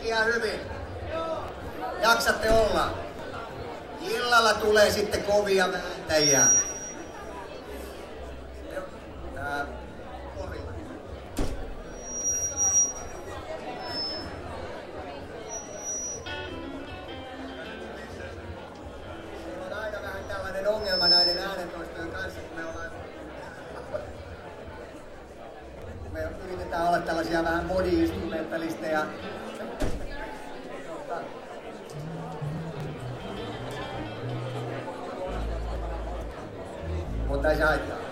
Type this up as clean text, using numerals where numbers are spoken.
Ihan hyvin. Jaksatte olla. Illalla tulee sitten kovia vääntäjiä. Meillä on aina vähän tällainen ongelma näiden äänentoistojen kanssa, kun me yritetään olla tällaisia vähän body-instrumentalisteja. Mutta ei se haittaa.